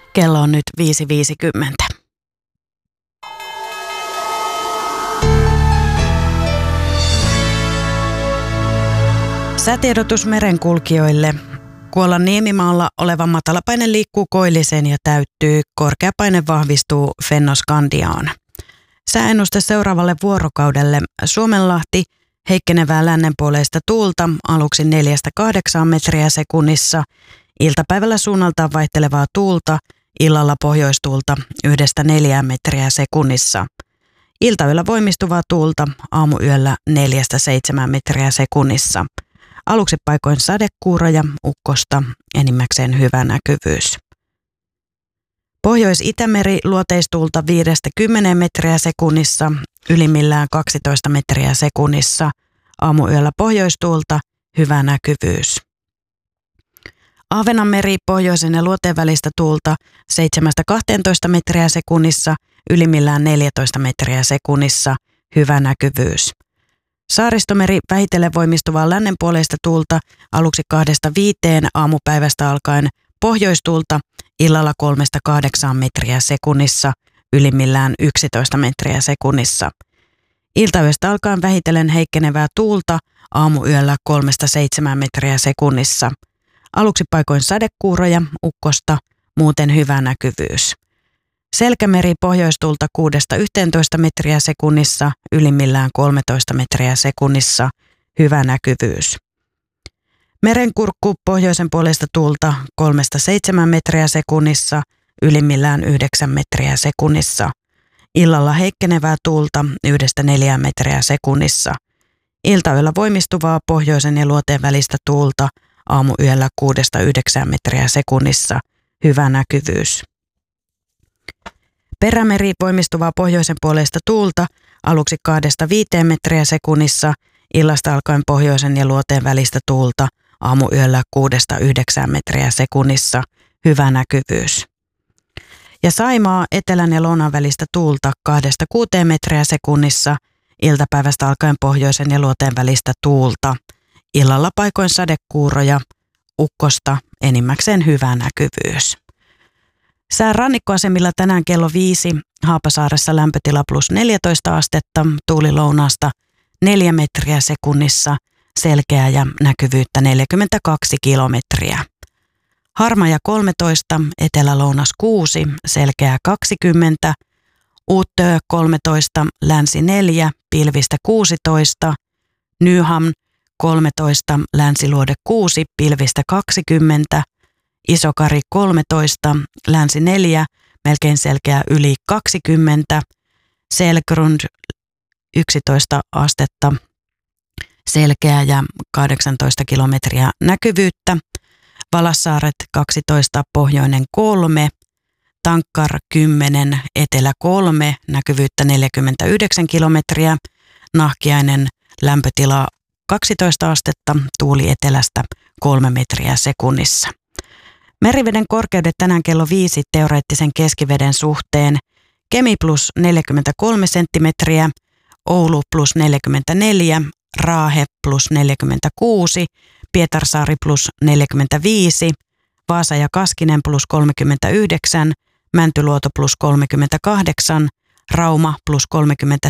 Kello on nyt 5.50. Säätiedotus merenkulkijoille. Kuolan Niemimaalla oleva matalapaine liikkuu koilliseen ja täyttyy. Korkeapaine vahvistuu Fennoskandiaan. Sääennuste seuraavalle vuorokaudelle. Suomenlahti, heikkenevää lännenpuoleista tuulta, aluksi 4-8 metriä sekunnissa. Iltapäivällä suunnaltaan vaihtelevaa tuulta, illalla pohjoistuulta 1-4 metriä sekunnissa. Iltayöllä voimistuvaa tuulta, aamuyöllä 4-7 metriä sekunnissa. Aluksi paikoin sadekuuroja, ukkosta, enimmäkseen hyvä näkyvyys. Pohjois-Itämeri luoteistuulta 5-10 metriä sekunnissa, ylimmillään 12 metriä sekunnissa. Aamuyöllä pohjoistuulta, hyvä näkyvyys. Ahvenanmeri pohjoisen ja luoteen välistä tuulta 7-12 metriä sekunnissa, ylimmillään 14 metriä sekunnissa, hyvä näkyvyys. Saaristomeri vähitellen voimistuvaa lännenpuoleista tuulta aluksi 2-5 aamupäivästä alkaen, pohjoistuulta illalla 3-8 metriä sekunnissa, ylimmillään 11 metriä sekunnissa. Iltayöstä alkaen vähitellen heikkenevää tuulta, aamuyöllä 3-7 metriä sekunnissa. Aluksi paikoin sadekuuroja, ukkosta, muuten hyvä näkyvyys. Selkämeri pohjoistuulta 6-11 metriä sekunnissa, ylimmillään 13 metriä sekunnissa, hyvä näkyvyys. Merenkurkku pohjoisen puolesta tuulta 3-7 metriä sekunnissa, ylimmillään 9 metriä sekunnissa. Illalla heikkenevää tuulta 1-4 metriä sekunnissa. Iltayöllä voimistuvaa pohjoisen ja luoteen välistä tuulta, aamuyöllä 6-9 metriä sekunnissa, hyvä näkyvyys. Perämeri voimistuvaa pohjoisen puolesta tuulta, aluksi 2-5 metriä sekunnissa, illasta alkaen pohjoisen ja luoteen välistä tuulta, aamuyöllä 6-9 metriä sekunnissa, hyvä näkyvyys. Ja Saimaa etelän ja lounaan välistä tuulta 2-6 metriä sekunnissa, iltapäivästä alkaen pohjoisen ja luoteen välistä tuulta, illalla paikoin sadekuuroja, ukkosta, enimmäkseen hyvä näkyvyys. Sään rannikkoasemilla tänään kello 5, Haapasaaressa lämpötila +14 astetta, tuuli lounaasta 4 metriä sekunnissa, selkeää ja näkyvyyttä 42 kilometriä. Harmaja 13, etelä-lounas 6, selkeää 20, Uuttöö 13, länsi 4, pilvistä 16, Nyhamn 13, länsiluode 6, pilvistä 20, Isokari 13, länsi 4, melkein selkeää yli 20, Selgrund 11 astetta, selkeää ja 18 kilometriä näkyvyyttä, Valassaaret 12, pohjoinen 3, Tankkar 10, etelä 3, näkyvyyttä 49 kilometriä, Nahkiainen lämpötila 12 astetta, tuuli etelästä 3 metriä sekunnissa. Meriveden korkeudet tänään kello 5 teoreettisen keskiveden suhteen. Kemi +43 senttimetriä, Oulu +44, Raahe +46, Pietarsaari +45, Vaasa ja Kaskinen +39, Mäntyluoto +38, Rauma +37,